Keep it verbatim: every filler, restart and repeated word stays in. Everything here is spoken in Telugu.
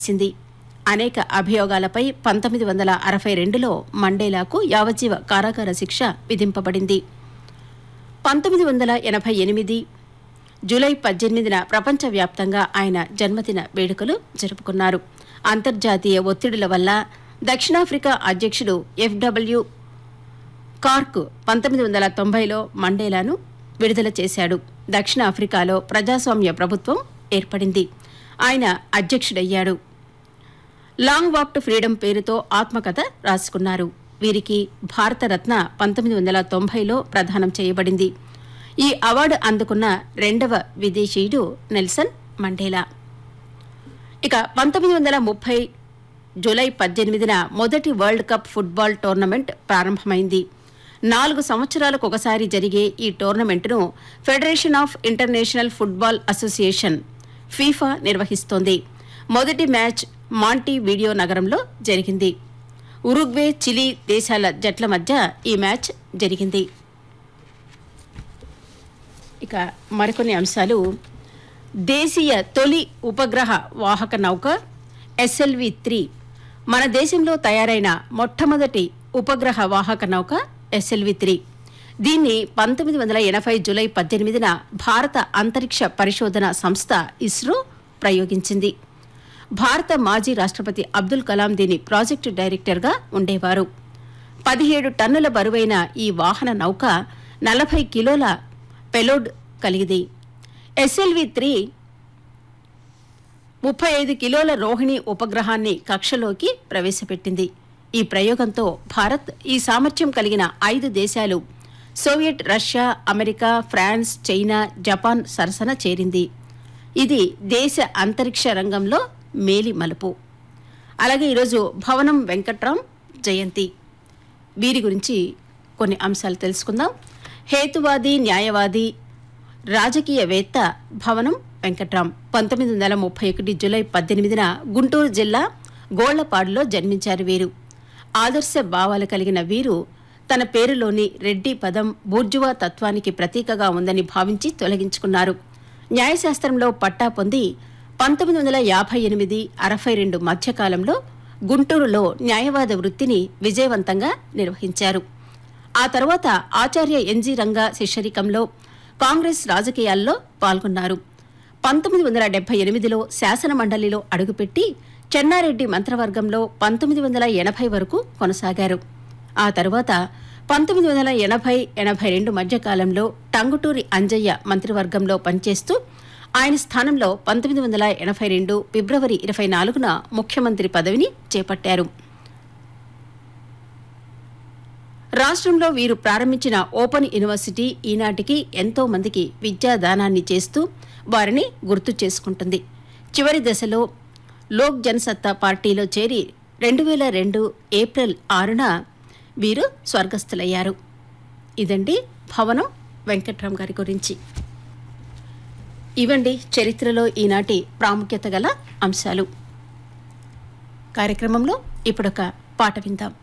సింది అనేక అభియోగాలపై పంతొమ్మిది వందల అరవై రెండులో మండేలాకు యావజ్జీవ కారాగార శిక్ష విధింపబడింది. పంతొమ్మిది వందల ఎనభై ఎనిమిది జూలై పద్దెనిమిదిన ప్రపంచవ్యాప్తంగా ఆయన జన్మదిన వేడుకలు జరుపుకున్నారు. అంతర్జాతీయ ఒత్తిడుల వల్ల దక్షిణాఫ్రికా అధ్యక్షుడు ఎఫ్డబ్ల్యూ కార్క్ పంతొమ్మిది వందల తొంభైలో మండేలాను విడుదల చేశాడు. దక్షిణాఫ్రికాలో ప్రజాస్వామ్య ప్రభుత్వం ఏర్పడింది. ఆయన అధ్యక్షుడయ్యాడు. లాంగ్ వాక్ టు ఫ్రీడమ్ పేరుతో ఆత్మకథ రాసుకున్నారు. వీరికి భారతరత్న పంతొమ్మిది వందల తొంభైలో ప్రదానం చేయబడింది. ఈ అవార్డు అందుకున్న రెండవ విదేశీయుడు నెల్సన్ మండేలా. ఇక పంతొమ్మిది వందల ముప్పై జూలై పద్దెనిమిదిన మొదటి వరల్డ్ కప్ ఫుట్బాల్ టోర్నమెంట్ ప్రారంభమైంది. నాలుగు సంవత్సరాలకు ఒకసారి జరిగే ఈ టోర్నమెంటును federation of international football association FIFA నిర్వహిస్తోంది. మొదటి మ్యాచ్ మాంటీ వీడియో నగరంలో జరిగింది. ఉరుగ్వే, చిలీ దేశాల జట్ల మధ్య ఈ మ్యాచ్ జరిగింది. ఇక మరికొన్ని అంశాలు. దేశీయ తొలి ఉపగ్రహ వాహక నౌక ఎస్ఎల్వి త్రీ మన దేశంలో తయారైన మొట్టమొదటి ఉపగ్రహ వాహక నౌక ఎస్ఎల్వి త్రీ. దీన్ని పంతొమ్మిది వందల ఎనభై జూలై పద్దెనిమిదిన భారత అంతరిక్ష పరిశోధన సంస్థ ఇస్రో ప్రయోగించింది. భారత మాజీ రాష్ట్రపతి అబ్దుల్ కలాం దీని ప్రాజెక్టు డైరెక్టర్గా ఉండేవారు. పదిహేడు టన్నుల బరువైన ఈ వాహన నౌక నలభై కిలోల పెలోడ్ కలిగింది. ఎస్ఎల్వి త్రీ ముప్పై ఐదు కిలోల రోహిణి ఉపగ్రహాన్ని కక్షలోకి ప్రవేశపెట్టింది. ఈ ప్రయోగంతో భారత్ ఈ సామర్థ్యం కలిగిన ఐదు దేశాలు Soviet, Russia, America, France, China, Japan సరసన చేరింది. ఇది దేశ అంతరిక్ష రంగంలో మేలి మలుపు. అలాగే ఈరోజు భవనం వెంకట్రాం జయంతి. వీరి గురించి కొన్ని అంశాలు తెలుసుకుందాం. హేతువాది, న్యాయవాది, రాజకీయవేత్త భవనం వెంకట్రాం పంతొమ్మిది వందల ముప్పై ఒకటి జూలై పద్దెనిమిదిన గుంటూరు జిల్లా గోళ్లపాడులో జన్మించారు. వీరు ఆదర్శ భావాలు కలిగిన వీరు తన పేరులోని రెడ్డి పదం బూర్జువా తత్వానికి ప్రతీకగా ఉందని భావించి తొలగించుకున్నారు. న్యాయశాస్త్రంలో పట్టా పొంది పంతొమ్మిది వందల యాభై ఎనిమిది అరవై రెండు మధ్యకాలంలో గుంటూరులో న్యాయవాద వృత్తిని విజయవంతంగా నిర్వహించారు. ఆ తర్వాత ఆచార్య ఎన్జీ రంగా శిష్యరికంలో కాంగ్రెస్ రాజకీయాల్లో పాల్గొన్నారు. పంతొమ్మిది వందల డెబ్బై ఎనిమిదిలో శాసన మండలిలో అడుగుపెట్టి చెన్నారెడ్డి మంత్రవర్గంలో పంతొమ్మిది వందల ఎనభై వరకు కొనసాగారు. ఆ తరువాత పంతొమ్మిది వందల ఎనభై ఎనభై రెండు మధ్యకాలంలో టంగుటూరి అంజయ్య మంత్రివర్గంలో పనిచేస్తూ ఆయన స్థానంలో పంతొమ్మిది వందల ఎనభై రెండు ఫిబ్రవరి ఇరవై నాలుగున ముఖ్యమంత్రి పదవిని చేపట్టారు. రాష్ట్రంలో వీరు ప్రారంభించిన ఓపెన్ యూనివర్సిటీ ఈనాటికి ఎంతో మందికి విద్యాదానాన్ని చేస్తూ వారిని గుర్తు చేసుకుంటుంది. చివరి దశలో లోక్ జనసత్తా పార్టీలో చేరి రెండు వేల రెండు ఏప్రిల్ ఆరున వీరు స్వర్గస్థులయ్యారు. ఇదండి భవనం వెంకట్రాం గారి గురించి. ఇవండి చరిత్రలో ఈనాటి ప్రాముఖ్యత గల అంశాలు. కార్యక్రమంలో ఇప్పుడొక పాట విందాం.